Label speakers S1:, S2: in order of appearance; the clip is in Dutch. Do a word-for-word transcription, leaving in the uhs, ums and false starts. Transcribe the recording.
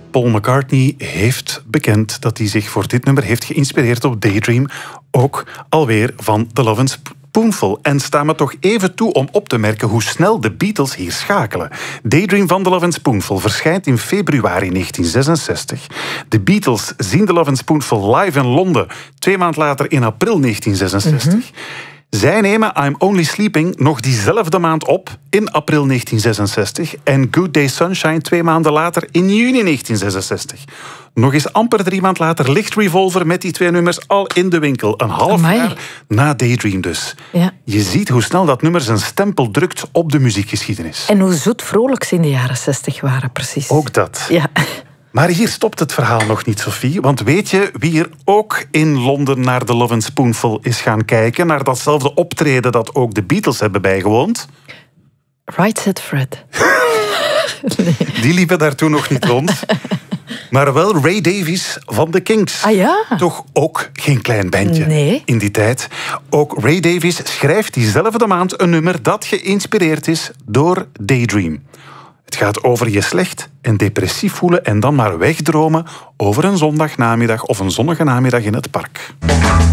S1: Paul McCartney heeft bekend dat hij zich voor dit nummer heeft geïnspireerd op Daydream. Ook alweer van The Lovin' Spoonful. En sta me toch even toe om op te merken hoe snel de Beatles hier schakelen. Daydream van The Lovin' Spoonful verschijnt in februari negentien zesenzestig. De Beatles zien The Lovin' Spoonful live in Londen. Twee maanden later in april negentien zesenzestig. Mm-hmm. Zij nemen I'm Only Sleeping nog diezelfde maand op, in april negentien zesenzestig. En Good Day Sunshine twee maanden later, in juni negentien zesenzestig. Nog eens amper drie maanden later ligt Revolver met die twee nummers al in de winkel. Een half Amai. jaar na Daydream dus. Ja. Je ziet hoe snel dat nummer zijn stempel drukt op de muziekgeschiedenis.
S2: En hoe zoet vrolijk ze in de jaren zestig waren, precies.
S1: Ook dat.
S2: Ja.
S1: Maar hier stopt het verhaal nog niet, Sophie. Want weet je wie er ook in Londen naar The Lovin' Spoonful is gaan kijken? Naar datzelfde optreden dat ook de Beatles hebben bijgewoond?
S2: Right Said Fred.
S1: Nee. Die liepen daar toen nog niet rond. Maar wel Ray Davies van de Kinks.
S2: Ah ja?
S1: Toch ook geen klein bandje
S2: nee.
S1: in die tijd. Ook Ray Davies schrijft diezelfde maand een nummer dat geïnspireerd is door Daydream. Het gaat over je slecht en depressief voelen en dan maar wegdromen over een zondagnamiddag of een zonnige namiddag in het park.